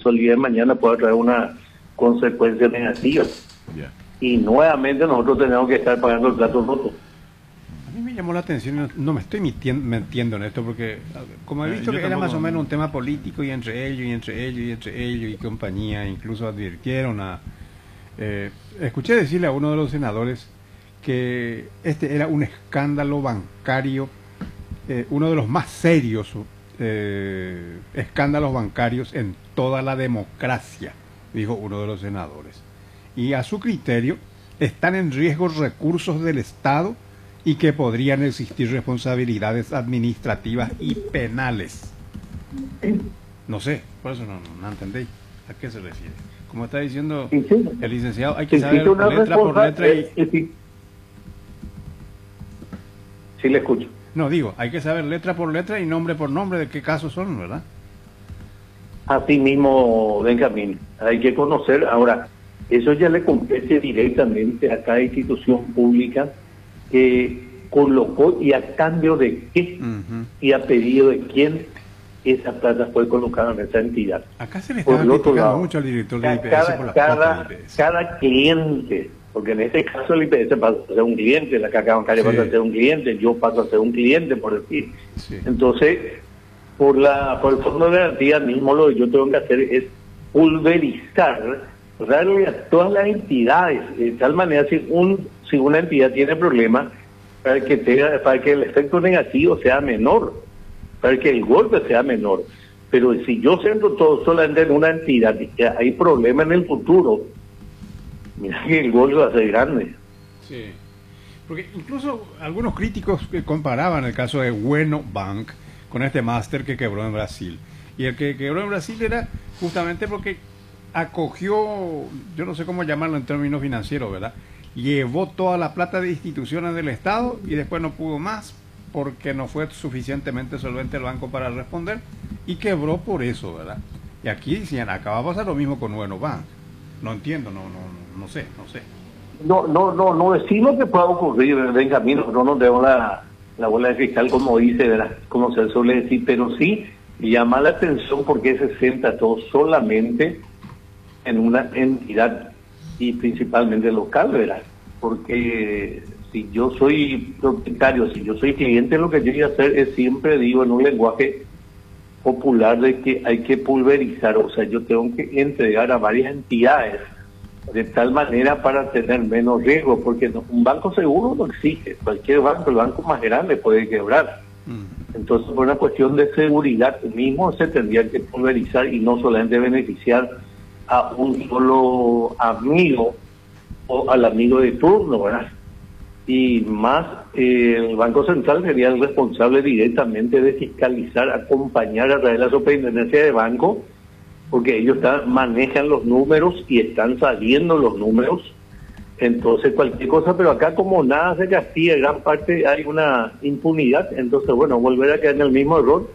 eso el día de mañana puede traer una consecuencia negativa. Ya. Y nuevamente nosotros tenemos que estar pagando el plato roto. A mí me llamó la atención, no me estoy metiendo en esto, porque como he visto Yo que era tampoco, más o menos no. un tema político, y entre ellos y compañía, incluso advirtieron escuché decirle a uno de los senadores que este era un escándalo bancario, uno de los más serios escándalos bancarios en toda la democracia, dijo uno de los senadores. Y a su criterio están en riesgo recursos del Estado y que podrían existir responsabilidades administrativas y penales. No sé, por eso no entendí a qué se refiere. Como está diciendo Sí, sí. el licenciado, hay que Existe saber una letra por letra y... sí. Sí, le escucho. No, digo, hay que saber letra por letra y nombre por nombre de qué casos son, ¿verdad? Así mismo, Benjamín, hay que conocer. Ahora, eso ya le compete directamente a cada institución pública que colocó y a cambio de qué y a pedido de quién esa plata fue colocada en esa entidad. Acá se le Por está el otro criticando lado, mucho al director del IPS por la plata del IPS. cada cliente, porque en este caso el IPS pasa a ser un cliente, la caja bancaria Sí. pasa a ser un cliente, yo paso a ser un cliente, por decir. Sí. Entonces, por el fondo de garantía mismo, lo que yo tengo que hacer es pulverizar, darle a todas las entidades, de tal manera si una entidad tiene problemas, para que el efecto negativo sea menor, para que el golpe sea menor. Pero si yo centro todo solamente en una entidad y que hay problemas en el futuro, mira que el golpe va a ser grande. Sí, porque incluso algunos críticos que comparaban el caso de Bueno Bank con este máster que quebró en Brasil. Y el que quebró en Brasil era justamente porque acogió, yo no sé cómo llamarlo en términos financieros, ¿verdad? Llevó toda la plata de instituciones del Estado y después no pudo más porque no fue suficientemente solvente el banco para responder y quebró por eso, ¿verdad? Y aquí decían, acaba de pasar lo mismo con Bueno Bank. No entiendo, no sé. No decimos que pueda ocurrir, Benjamín, nosotros no tenemos la bola de cristal, como dice, ¿verdad? Como se suele decir, pero sí llama la atención porque se centra todo solamente en una entidad y principalmente local, ¿verdad? Porque si yo soy propietario, si yo soy cliente, lo que yo voy a hacer es, siempre digo en un lenguaje popular, de que hay que pulverizar, o sea, yo tengo que entregar a varias entidades de tal manera para tener menos riesgo, porque un banco seguro no existe, cualquier banco, el banco más grande puede quebrar. Entonces, por una cuestión de seguridad mismo, se tendría que pulverizar y no solamente beneficiar a un solo amigo o al amigo de turno, ¿verdad? Y más, el Banco Central sería el responsable directamente de fiscalizar, acompañar a través de la superintendencia de banco, porque ellos manejan los números y están saliendo los números. Entonces cualquier cosa, pero acá como nada se castiga, gran parte hay una impunidad, entonces bueno, volver a caer en el mismo error.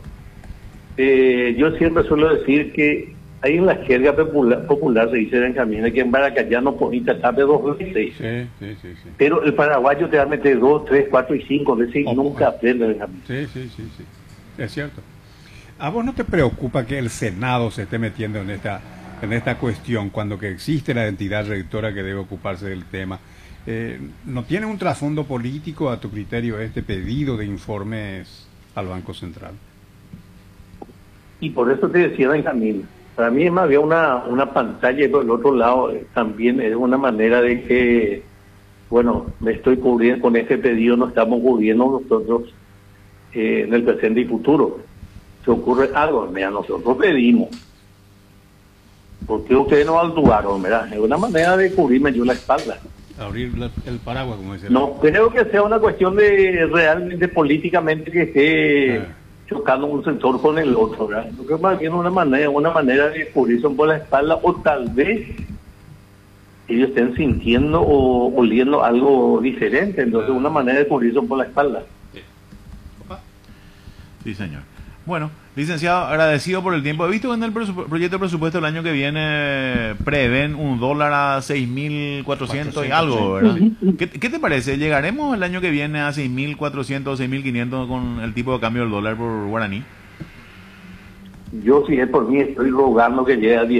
Yo siempre suelo decir que hay en la jerga popular se dice, Benjamín, que en Baracayano ponita tape 2 veces. Sí. Pero el paraguayo te va a meter 2, 3, 4 y 5 veces y nunca aprende, Benjamín. Sí. Es cierto. ¿A vos no te preocupa que el Senado se esté metiendo en esta cuestión cuando que existe la entidad rectora que debe ocuparse del tema? ¿No tiene un trasfondo político a tu criterio este pedido de informes al Banco Central? Y por eso te decía, Benjamín, para mí es más bien una pantalla, y por el otro lado también es una manera de que, bueno, me estoy cubriendo con este pedido, nos estamos cubriendo nosotros en el presente y futuro. Si ocurre algo, mira, nosotros pedimos, porque ustedes no actuaron, ¿verdad? Es una manera de cubrirme yo la espalda. Abrir el paraguas, como dice. No creo que sea una cuestión de realmente políticamente que esté chocando un sector con el otro, ¿verdad? Yo creo que más bien una manera de cubrirse por la espalda, o tal vez ellos estén sintiendo o oliendo algo diferente, entonces una manera de cubrirse por la espalda. Sí, señor. Bueno, licenciado, agradecido por el tiempo. He visto que en el proyecto de presupuesto del año que viene prevén un dólar a 6.400 y algo, ¿verdad? ¿Qué te parece? ¿Llegaremos el año que viene a 6.400 o 6.500 con el tipo de cambio del dólar por guaraní? Yo, si es por mí, estoy rogando que llegue a 10.